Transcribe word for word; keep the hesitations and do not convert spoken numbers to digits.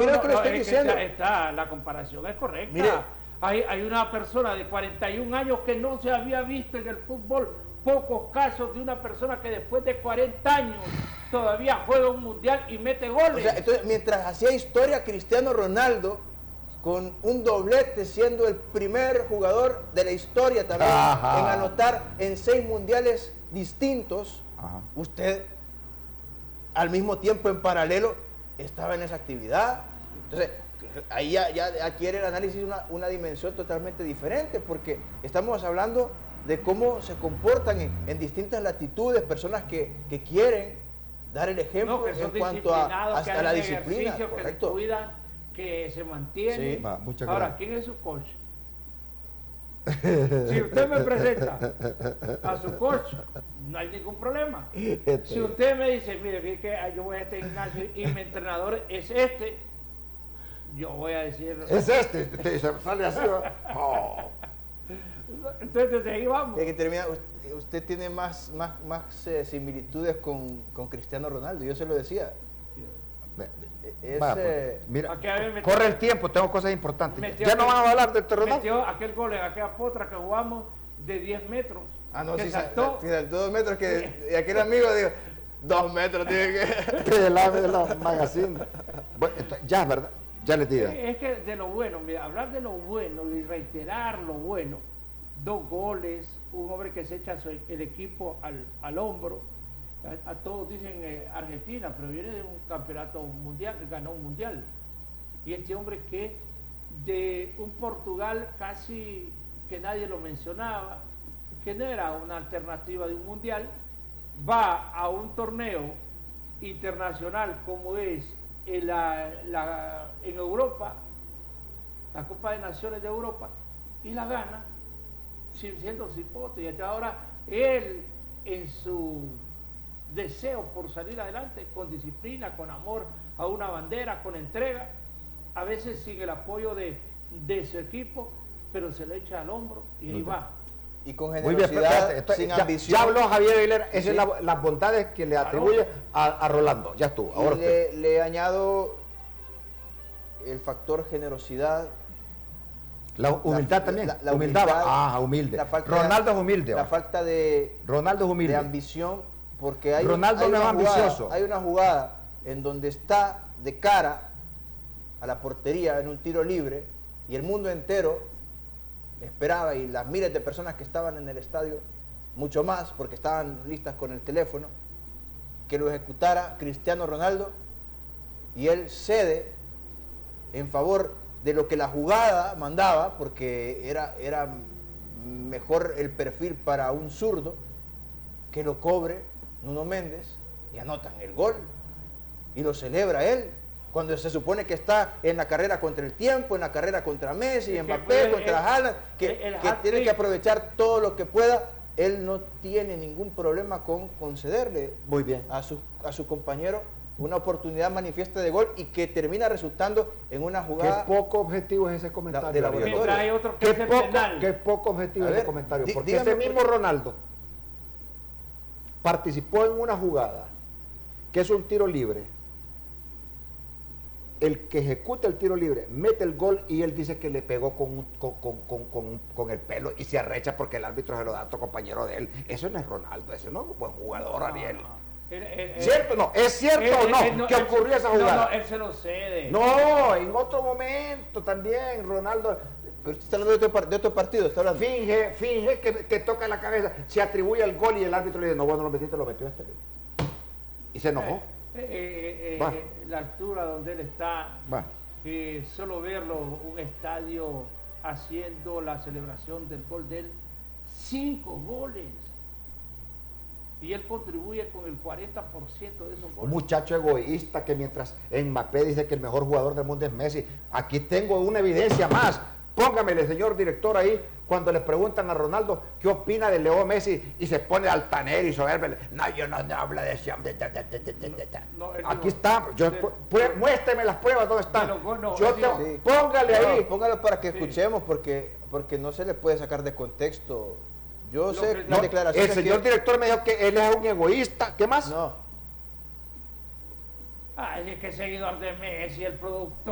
mire no, lo que le no, estoy es que diciendo. está, está, la comparación es correcta. Mire. Hay, hay una persona de cuarenta y un años que no se había visto en el fútbol, pocos casos de una persona que después de cuarenta años todavía juega un mundial y mete goles. O sea, entonces, mientras hacía historia Cristiano Ronaldo, con un doblete, siendo el primer jugador de la historia también Ajá. en anotar en seis mundiales distintos, Ajá. usted al mismo tiempo, en paralelo, estaba en esa actividad. Entonces, ahí ya, ya adquiere el análisis una, una dimensión totalmente diferente, porque estamos hablando de cómo se comportan en, en distintas latitudes, personas que, que quieren dar el ejemplo No, que son en cuanto a, disciplinados, a, que a la hacen disciplina, ejercicio, que correcto. se cuidan, que se mantienen. Sí. Va, muchas Ahora, gracias. ¿quién es su coach? Si usted me presenta a su coach, no hay ningún problema. Si usted me dice, mire, fíjate que yo voy a este gimnasio y mi entrenador es este, yo voy a decir... Es este, te sale así, ¿no? Oh. Entonces, desde ahí vamos. Ya que termina, usted, usted tiene más, más, más eh, similitudes con, con Cristiano Ronaldo, yo se lo decía. Es, Va, pues, eh, mira, Aquí, a ver, me- corre el tiempo, tengo cosas importantes. Metió Ya no aquel- van a hablar de Ronaldo. Metió aquel gol en aquella potra que jugamos de diez metros. ah, no, que sí, saltó. saltó, saltó dos metros, que y aquel amigo dijo, dos metros tiene que... De la, de la magazine. Bueno, entonces, ya, ¿verdad? Ya les digo. Es que de lo bueno, mira, hablar de lo bueno y reiterar lo bueno, dos goles, un hombre que se echa su- el equipo al, al hombro, a, a todos dicen eh, Argentina, pero viene de un campeonato mundial, ganó un mundial, y este hombre que de un Portugal casi que nadie lo mencionaba, que no era una alternativa de un mundial, va a un torneo internacional como es en, la, la, en Europa, la Copa de Naciones de Europa, y la gana sin, siendo cipote. Y hasta ahora él, en su deseo por salir adelante, con disciplina, con amor a una bandera, con entrega, a veces sin el apoyo de, de su equipo, pero se le echa al hombro y ahí va. Y con Muy bien, generosidad, espérate, esto- sin ya, ambición. ya habló Javier Aguilera, esas Sí. son la- las bondades que le atribuye a, a Rolando. Ya estuvo. Ahora Y usted. le, le añado el factor generosidad. La humildad la- también. la- la humildad. humildad, Ah, humilde. la falta Ronaldo de- es humilde. La va. falta de, Ronaldo es humilde. de ambición, porque hay, Ronaldo hay no es una jugada, ambicioso. hay una jugada en donde está de cara a la portería en un tiro libre y el mundo entero esperaba, y las miles de personas que estaban en el estadio, mucho más porque estaban listas con el teléfono, que lo ejecutara Cristiano Ronaldo, y él cede en favor de lo que la jugada mandaba, porque era, era mejor el perfil para un zurdo, que lo cobre Nuno Méndez, y anotan el gol, y lo celebra él, cuando se supone que está en la carrera contra el tiempo, en la carrera contra Messi, Es que Mbappé, fue contra el- Haaland, que, el que hat-trick. tiene que aprovechar todo lo que pueda. Él no tiene ningún problema con concederle Muy bien. a su, a su compañero una oportunidad manifiesta de gol, y que termina resultando en una Qué jugada. poco objetivo es ese comentario. de Ariel. laboratorio. Mientras hay otro que Qué es el poco, penal. qué poco objetivo A ese ver, comentario. di- Porque dígame ese por mismo qué. Ronaldo participó en una jugada que es un tiro libre. El que ejecuta el tiro libre mete el gol y él dice que le pegó con, un- con, con- con- con- con el pelo y se arrecha porque el árbitro se lo da a otro compañero de él. Eso no es Ronaldo, ese no es un buen jugador, Ariel. No, no. Él- él- él- ¿Cierto o no? ¿Es cierto él- o no, él- que él- ocurrió esa no, jugada? No, él se lo cede. No, en otro momento también, Ronaldo Pero usted está hablando de otro, par- de otro partido, está hablando. finge, finge que, que toca la cabeza, se atribuye el gol y el árbitro le dice, no, bueno, lo metiste, lo metió este. Y se enojó. Eh, eh, eh, Va. eh, la altura donde él está, Va. eh, solo verlo, un estadio haciendo la celebración del gol de él, cinco goles. Y él contribuye con el cuarenta por ciento de esos Un goles. muchacho egoísta que mientras Mbappé dice que el mejor jugador del mundo es Messi, aquí tengo una evidencia más. Póngamele, señor director, ahí, cuando le preguntan a Ronaldo qué opina de Leo Messi y se pone altanero y soberbio. No, yo no, no hablo de ese hombre. No, no, él Aquí dijo, está, yo, de- pu- muéstreme las pruebas, ¿dónde están? de los gol- no, Yo él te- dijo- Sí. Póngale No, ahí. póngalo para que Sí. escuchemos, porque, porque no se le puede sacar de contexto. Yo Lo sé que- las No, declaraciones. el señor que- director me dijo que él es un egoísta. ¿Qué más? No, Ay, es que es seguidor de Messi, el productor.